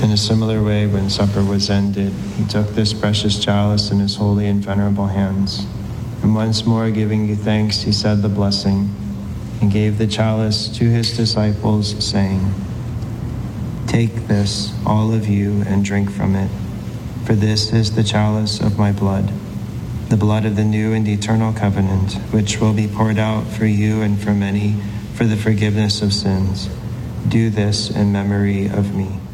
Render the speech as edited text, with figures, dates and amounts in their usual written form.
In a similar way, when supper was ended, he took this precious chalice in his holy and venerable hands, and once more giving you thanks, he said the blessing, and gave the chalice to his disciples, saying, "Take this, all of you, and drink from it, for this is the chalice of my blood, the blood of the new and eternal covenant, which will be poured out for you and for many for the forgiveness of sins. Do this in memory of me."